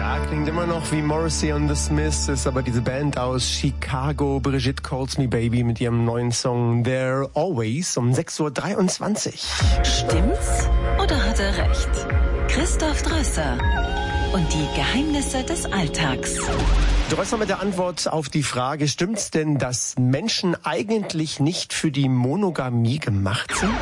Klingt immer noch wie Morrissey und The Smiths, ist aber diese Band aus Chicago, Brigitte Calls Me Baby, mit ihrem neuen Song There Always um 6.23 Uhr. Stimmt's oder hat er recht? Christoph Drösser und die Geheimnisse des Alltags. Drösser mit der Antwort auf die Frage, stimmt's denn, dass Menschen eigentlich nicht für die Monogamie gemacht sind?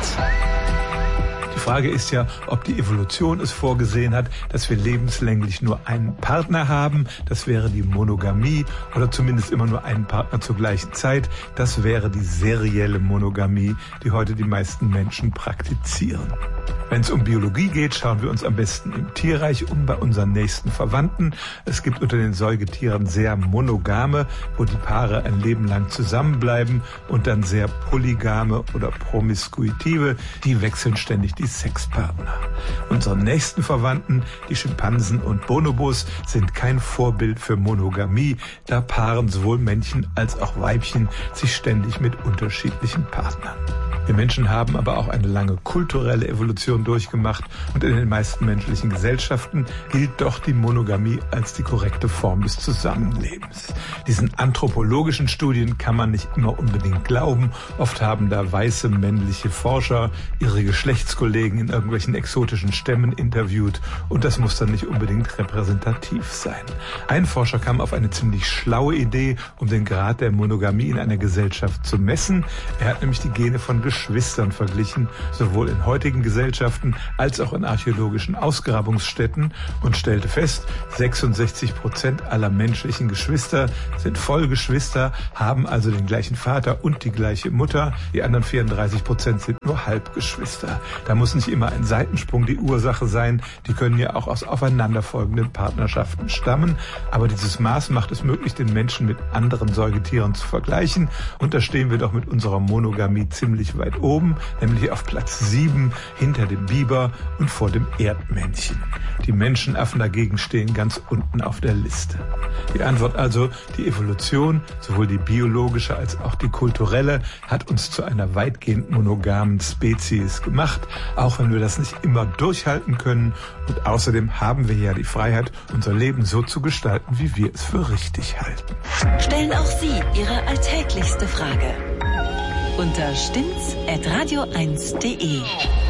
Die Frage ist ja, ob die Evolution es vorgesehen hat, dass wir lebenslänglich nur einen Partner haben. Das wäre die Monogamie, oder zumindest immer nur einen Partner zur gleichen Zeit. Das wäre die serielle Monogamie, die heute die meisten Menschen praktizieren. Wenn es um Biologie geht, schauen wir uns am besten im Tierreich um, bei unseren nächsten Verwandten. Es gibt unter den Säugetieren sehr monogame, wo die Paare ein Leben lang zusammenbleiben, und dann sehr polygame oder promiskuitive, die wechseln ständig die Sexpartner. Unsere nächsten Verwandten, die Schimpansen und Bonobos, sind kein Vorbild für Monogamie. Da paaren sowohl Männchen als auch Weibchen sich ständig mit unterschiedlichen Partnern. Wir Menschen haben aber auch eine lange kulturelle Evolution durchgemacht, und in den meisten menschlichen Gesellschaften gilt doch die Monogamie als die korrekte Form des Zusammenlebens. Diesen anthropologischen Studien kann man nicht immer unbedingt glauben. Oft haben da weiße männliche Forscher ihre Geschlechtskollegen in irgendwelchen exotischen Stämmen interviewt, und das muss dann nicht unbedingt repräsentativ sein. Ein Forscher kam auf eine ziemlich schlaue Idee, um den Grad der Monogamie in einer Gesellschaft zu messen. Er hat nämlich die Gene von Geschwistern verglichen, sowohl in heutigen Gesellschaften als auch in archäologischen Ausgrabungsstätten, und stellte fest, 66% aller menschlichen Geschwister sind Vollgeschwister, haben also den gleichen Vater und die gleiche Mutter. Die anderen 34% sind nur Halbgeschwister. Da muss nicht immer ein Seitensprung die Ursache sein. Die können ja auch aus aufeinanderfolgenden Partnerschaften stammen. Aber dieses Maß macht es möglich, den Menschen mit anderen Säugetieren zu vergleichen. Und da stehen wir doch mit unserer Monogamie ziemlich weit oben, nämlich auf Platz 7 hinter dem Biber und vor dem Erdmännchen. Die Menschenaffen dagegen stehen ganz unten auf der Liste. Die Antwort also, die Evolution, sowohl die biologische als auch die kulturelle, hat uns zu einer weitgehend monogamen Spezies gemacht, auch wenn wir das nicht immer durchhalten können. Und außerdem haben wir ja die Freiheit, unser Leben so zu gestalten, wie wir es für richtig halten. Stellen auch Sie Ihre alltäglichste Frage unter stimmt's@radio1.de.